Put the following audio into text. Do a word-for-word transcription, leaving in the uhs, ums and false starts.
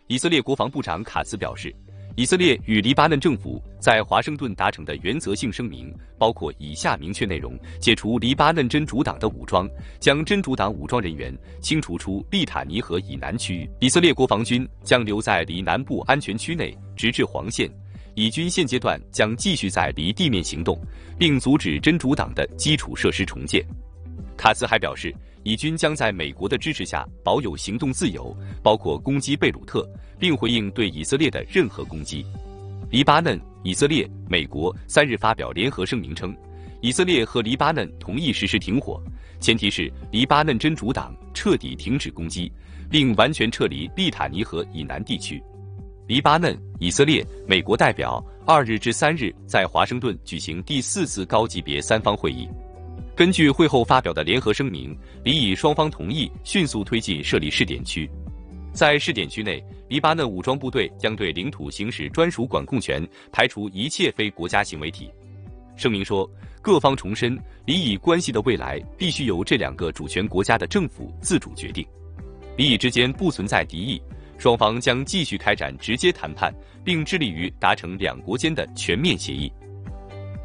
以色列国防部长卡茨表示，以色列与黎巴嫩政府在华盛顿达成的原则性声明包括以下明确内容：解除黎巴嫩真主党的武装，将真主党武装人员清除出利塔尼河以南区域。以色列国防军将留在黎南部安全区内，直至黄线。以军现阶段将继续在黎地面行动，并阻止真主党的基础设施重建。卡茨还表示，以军将在美国的支持下保有行动自由，包括攻击贝鲁特，并回应对以色列的任何攻击。黎巴嫩、以色列、美国三日发表联合声明称，以色列和黎巴嫩同意实施停火，前提是黎巴嫩真主党彻底停止攻击，并完全撤离利塔尼河以南地区。黎巴嫩、以色列、美国代表二日至三日在华盛顿举行第四次高级别三方会议。根据会后发表的联合声明，黎以双方同意迅速推进设立试点区。在试点区内，黎巴嫩武装部队将对领土行使专属管控权，排除一切非国家行为体。声明说，各方重申，黎以关系的未来必须由这两个主权国家的政府自主决定。黎以之间不存在敌意，双方将继续开展直接谈判，并致力于达成两国间的全面协议。